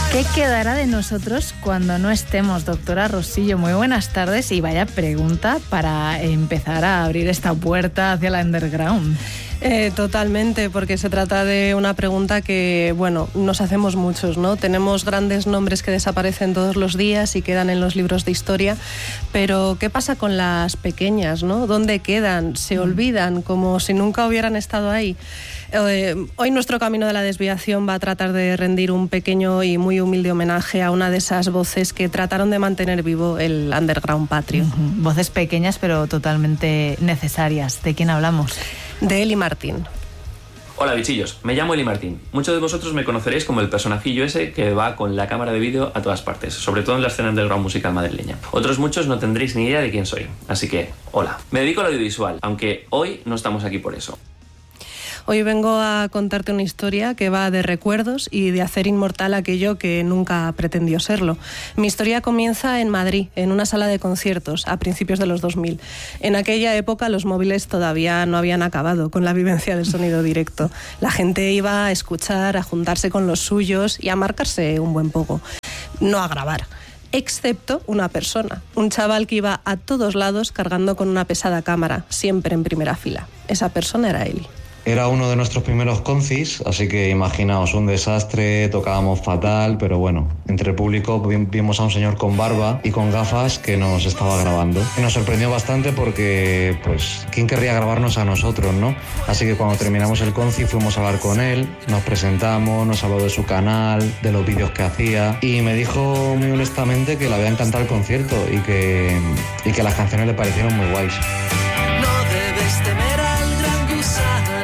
¿Qué quedará de nosotros cuando no estemos, doctora Rosillo? Muy buenas tardes y vaya pregunta para empezar a abrir esta puerta hacia la underground. Totalmente, porque se trata de una pregunta que, bueno, nos hacemos muchos, ¿no? Tenemos grandes nombres que desaparecen todos los días y quedan en los libros de historia, pero ¿qué pasa con las pequeñas, ¿no? ¿Dónde quedan? ¿Se olvidan como si nunca hubieran estado ahí? Hoy nuestro camino de la desviación va a tratar de rendir un pequeño y muy humilde homenaje a una de esas voces que trataron de mantener vivo el underground patrio. Voces pequeñas pero totalmente necesarias. ¿De quién hablamos? De Eli Martín. Hola bichillos, me llamo Eli Martín. Muchos de vosotros me conoceréis como el personajillo ese que va con la cámara de vídeo a todas partes, sobre todo en la escena underground musical madrileña. Otros muchos no tendréis ni idea de quién soy, así que, hola. Me dedico al audiovisual, aunque hoy no estamos aquí por eso. Hoy vengo a contarte una historia que va de recuerdos y de hacer inmortal aquello que nunca pretendió serlo. Mi historia comienza en Madrid, en una sala de conciertos, a principios de los 2000. En aquella época los móviles todavía no habían acabado con la vivencia del sonido directo. La gente iba a escuchar, a juntarse con los suyos y a marcarse un buen poco. No a grabar. Excepto una persona, un chaval que iba a todos lados cargando con una pesada cámara, siempre en primera fila. Esa persona era Eli. Era uno de nuestros primeros concis, así que imaginaos, un desastre, tocábamos fatal, pero bueno, entre el público vimos a un señor con barba y con gafas que nos estaba grabando. Y nos sorprendió bastante porque, pues, ¿quién querría grabarnos a nosotros, no? Así que cuando terminamos el conci fuimos a hablar con él, nos presentamos, nos habló de su canal, de los vídeos que hacía y me dijo muy honestamente que le había encantado el concierto y que las canciones le parecieron muy guays. No debes temer al gran gusano.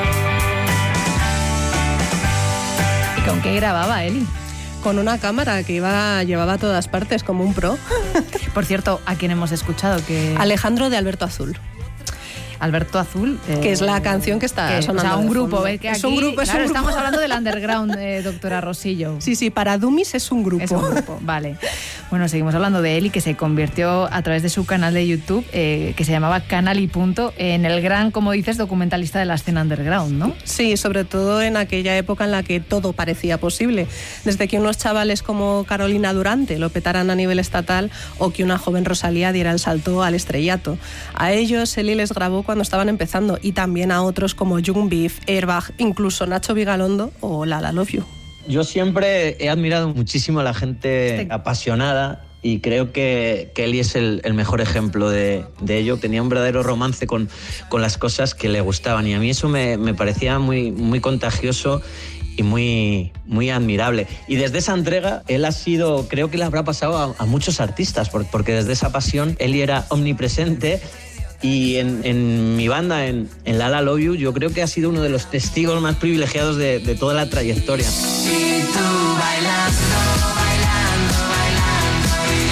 ¿Con qué grababa Eli? Con una cámara que llevaba a todas partes como un pro. Por cierto, ¿a quién hemos escuchado? Alejandro de Alberto Azul. Alberto Azul. Que es la canción que está sonando. O sea, un grupo. fondo. Que aquí, un grupo. Estamos hablando del underground, doctora Rosillo. Sí, para Dummies es un grupo. Es un grupo, vale. Bueno, seguimos hablando de Eli, que se convirtió a través de su canal de YouTube, que se llamaba Canal y Punto, en el gran, como dices, documentalista de la escena underground, ¿no? Sí, sobre todo en aquella época en la que todo parecía posible. Desde que unos chavales como Carolina Durante lo petaran a nivel estatal o que una joven Rosalía diera el salto al estrellato. A ellos Eli les grabó cuando estaban empezando y también a otros como Young Beef, Airbag, incluso Nacho Vigalondo o Lala Love You. Yo siempre he admirado muchísimo a la gente apasionada y creo que Eli es el mejor ejemplo de ello. Tenía un verdadero romance con las cosas que le gustaban y a mí eso me parecía muy, muy contagioso y muy, muy admirable. Y desde esa entrega, él ha sido, creo que le habrá pasado a muchos artistas, porque desde esa pasión Eli era omnipresente. Y en mi banda, en Lala Love You, yo creo que ha sido uno de los testigos más privilegiados de toda la trayectoria. Y tú bailando, bailando, bailando, y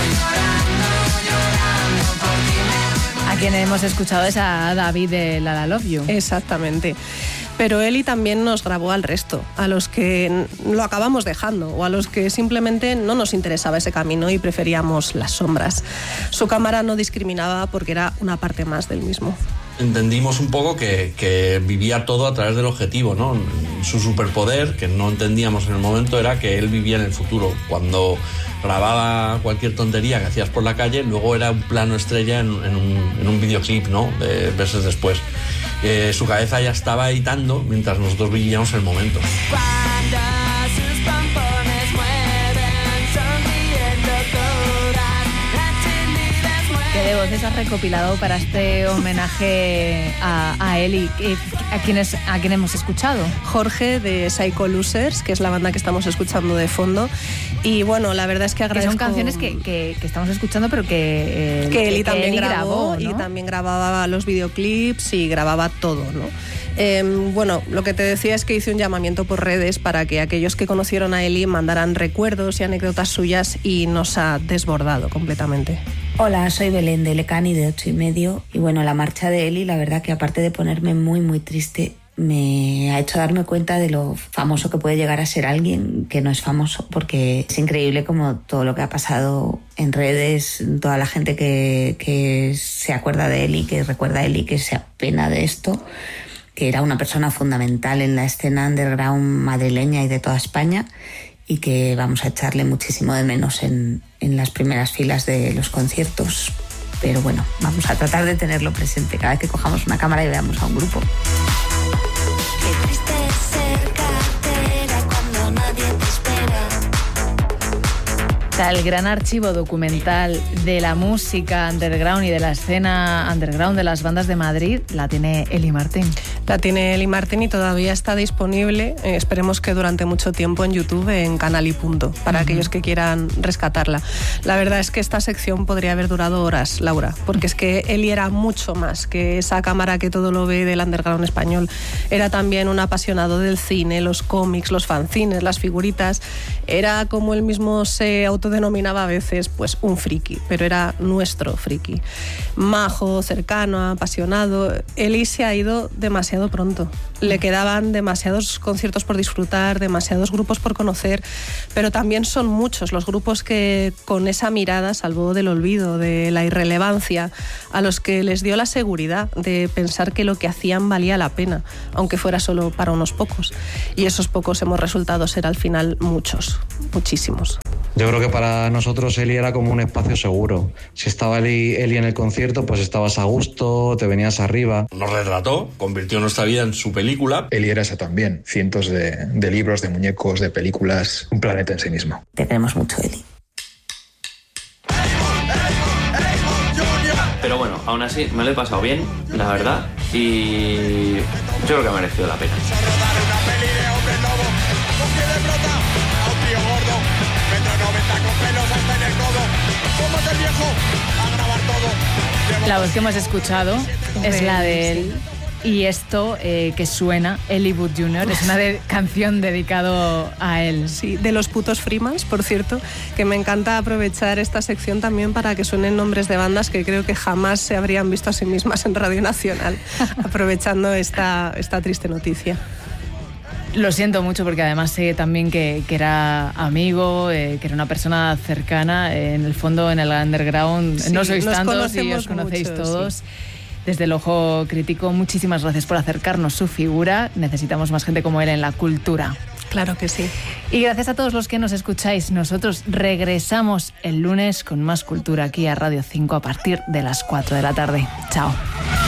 yo llorando por ti. A quien hemos escuchado es a David de Lala Love You. Exactamente. Pero Eli también nos grabó al resto, a los que lo acabamos dejando o a los que simplemente no nos interesaba ese camino y preferíamos las sombras. Su cámara no discriminaba porque era una parte más del mismo. Entendimos un poco que vivía todo a través del objetivo, ¿no? Su superpoder, que no entendíamos en el momento, era que él vivía en el futuro. Cuando grababa cualquier tontería que hacías por la calle, luego era un plano estrella en un videoclip, ¿no? De meses después. Su cabeza ya estaba editando mientras nosotros vivíamos el momento. Cuando sus pompones mueven, sonriendo todas las chindidas mueven. ¿Qué de voces has recopilado para este homenaje a Eli? ¿A quién hemos escuchado? Jorge de Psycho Losers, que es la banda que estamos escuchando de fondo. Y bueno, la verdad es que agradezco... Que son canciones que estamos escuchando, pero que Eli también grabó, ¿no? Y también grababa los videoclips y grababa todo, ¿no? Bueno, lo que te decía es que hice un llamamiento por redes para que aquellos que conocieron a Eli mandaran recuerdos y anécdotas suyas y nos ha desbordado completamente. Hola, soy Belén de Lecani de 8:30 y bueno, la marcha de Eli, la verdad que aparte de ponerme muy muy triste, me ha hecho darme cuenta de lo famoso que puede llegar a ser alguien que no es famoso, porque es increíble como todo lo que ha pasado en redes, toda la gente que se acuerda de Eli, que recuerda a Eli, que se apena de esto, que era una persona fundamental en la escena underground madrileña y de toda España. y que vamos a echarle muchísimo de menos en las primeras filas de los conciertos. Pero bueno, vamos a tratar de tenerlo presente cada vez que cojamos una cámara y veamos a un grupo. Qué triste es ser cartera cuando nadie te espera. El gran archivo documental de la música underground y de la escena underground de las bandas de Madrid la tiene Eli Martín. La tiene Eli Martín y todavía está disponible, esperemos que durante mucho tiempo, en YouTube, en Canal y Punto, para aquellos que quieran rescatarla. La verdad es que esta sección podría haber durado horas, Laura, porque es que Eli era mucho más que esa cámara que todo lo ve del underground español. Era también un apasionado del cine, los cómics, los fanzines, las figuritas. Era, como él mismo se autodenominaba a veces, pues un friki, pero era nuestro friki. Majo, cercano, apasionado. Eli se ha ido demasiado pronto. Le quedaban demasiados conciertos por disfrutar, demasiados grupos por conocer, pero también son muchos los grupos que con esa mirada salvó del olvido, de la irrelevancia, a los que les dio la seguridad de pensar que lo que hacían valía la pena, aunque fuera solo para unos pocos. Y esos pocos hemos resultado ser al final muchos, muchísimos. Yo creo que para nosotros Eli era como un espacio seguro. Si estaba Eli en el concierto, pues estabas a gusto, te venías arriba. Nos retrató, convirtió nuestra vida en su película. Eli era esa también. Cientos de libros, de muñecos, de películas. Un planeta en sí mismo. Te queremos mucho, Eli. Pero bueno, aún así me lo he pasado bien, la verdad, y yo creo que ha merecido la pena. La voz que hemos escuchado es la de él. Y esto que suena, Eli Wood Jr., es una canción dedicado a él. Sí, de los putos Freemans, por cierto, que me encanta aprovechar esta sección también para que suenen nombres de bandas que creo que jamás se habrían visto a sí mismas en Radio Nacional, aprovechando esta triste noticia. Lo siento mucho porque además sé también que era amigo, que era una persona cercana. En el fondo, en el underground, sí, no sois tantos y os conocéis mucho, todos. Sí. Desde el Ojo Crítico, muchísimas gracias por acercarnos su figura. Necesitamos más gente como él en la cultura. Claro que sí. Y gracias a todos los que nos escucháis. Nosotros regresamos el lunes con más cultura aquí a Radio 5 a partir de las 4 de la tarde. Chao.